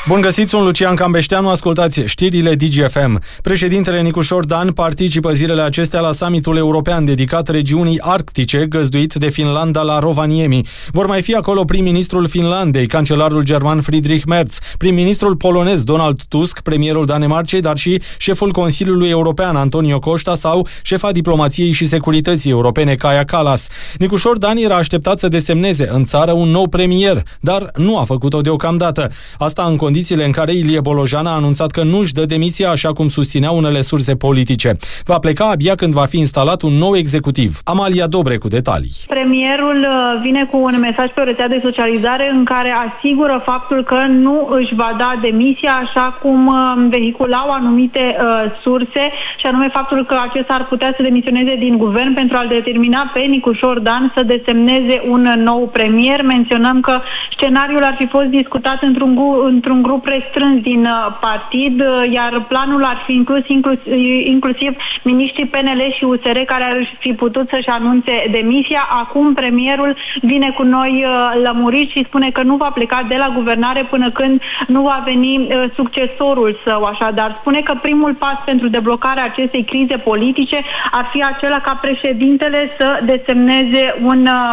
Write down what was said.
Bun găsit, sunt Lucian Cambeșteanu, ascultați știrile DGFM. Președintele Nicușor Dan participă zilele acestea la summitul european dedicat regiunii arctice, găzduit de Finlanda la Rovaniemi. Vor mai fi acolo prim-ministrul Finlandei, cancelarul german Friedrich Merz, prim-ministrul polonez Donald Tusk, premierul Danemarcei, dar și șeful Consiliului European Antonio Costa sau șefa diplomației și securității europene Kaja Kallas. Nicușor Dan era așteptat să desemneze în țară un nou premier, dar nu a făcut-o deocamdată. Asta în condițiile în care Ilie Bolojan a anunțat că nu își dă demisia așa cum susțineau unele surse politice. Va pleca abia când va fi instalat un nou executiv. Amalia Dobre cu detalii. Premierul vine cu un mesaj pe o rețea de socializare în care asigură faptul că nu își va da demisia așa cum vehiculau anumite surse, și anume faptul că acesta ar putea să demisioneze din guvern pentru a-l determina pe Nicușor Dan să desemneze un nou premier. Menționăm că scenariul ar fi fost discutat într-un grup restrâns din partid, iar planul ar fi inclusiv miniștrii PNL și USR care ar fi putut să-și anunțe demisia. Acum premierul vine cu noi lămuriri și spune că nu va pleca de la guvernare până când nu va veni succesorul său. Așadar, spune că primul pas pentru deblocarea acestei crize politice ar fi acela ca președintele să desemneze un